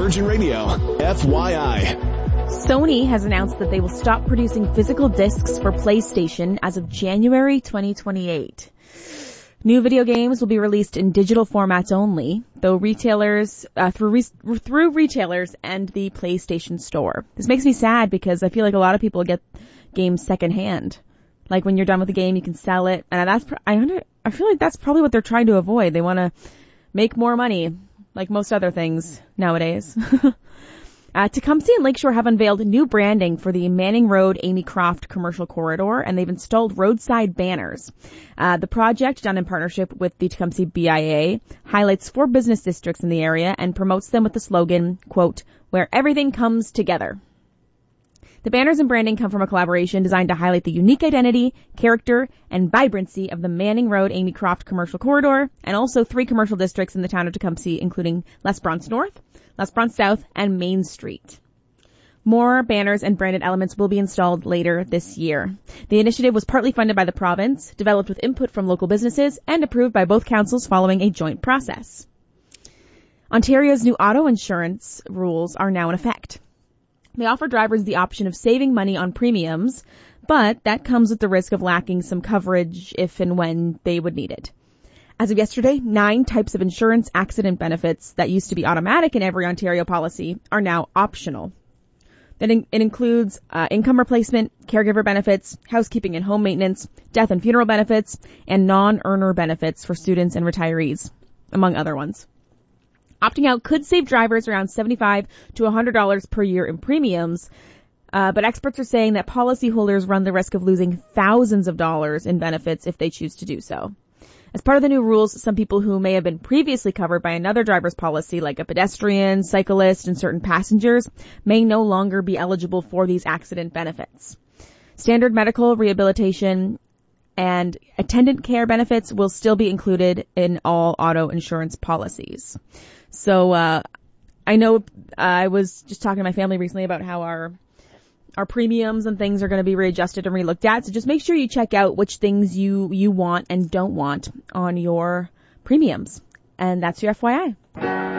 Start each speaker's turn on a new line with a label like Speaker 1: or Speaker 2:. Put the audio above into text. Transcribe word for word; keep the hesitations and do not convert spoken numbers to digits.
Speaker 1: Virgin Radio, F Y I.
Speaker 2: Sony has announced that they will stop producing physical discs for PlayStation as of January twenty twenty-eight. New video games will be released in digital formats only, though retailers, uh, through, re- through retailers and the PlayStation Store. This makes me sad because I feel like a lot of people get games secondhand. Like when you're done with the game, you can sell it. And that's, I under, I feel like that's probably what they're trying to avoid. They want to make more money, like most other things nowadays. Uh, Tecumseh and Lakeshore have unveiled new branding for the Manning Road Amy Croft commercial corridor, and they've installed roadside banners. Uh, the project, done in partnership with the Tecumseh B I A, highlights four business districts in the area and promotes them with the slogan, quote, "Where everything comes together." The banners and branding come from a collaboration designed to highlight the unique identity, character, and vibrancy of the Manning Road Amy Croft commercial corridor, and also three commercial districts in the town of Tecumseh, including Les Bronce North, Les Bronce South, and Main Street. More banners and branded elements will be installed later this year. The initiative was partly funded by the province, developed with input from local businesses, and approved by both councils following a joint process. Ontario's new auto insurance rules are now in effect. They offer drivers the option of saving money on premiums, but that comes with the risk of lacking some coverage if and when they would need it. As of yesterday, nine types of insurance accident benefits that used to be automatic in every Ontario policy are now optional. That in- it includes uh, income replacement, caregiver benefits, housekeeping and home maintenance, death and funeral benefits, and non-earner benefits for students and retirees, among other ones. Opting out could save drivers around seventy-five to one hundred dollars per year in premiums, uh, but experts are saying that policyholders run the risk of losing thousands of dollars in benefits if they choose to do so. As part of the new rules, some people who may have been previously covered by another driver's policy, like a pedestrian, cyclist, and certain passengers, may no longer be eligible for these accident benefits. Standard medical, rehabilitation, and attendant care benefits will still be included in all auto insurance policies. So, uh, I know uh, I was just talking to my family recently about how our our premiums and things are going to be readjusted and relooked at. So just make sure you check out which things you, you want and don't want on your premiums. And that's your F Y I.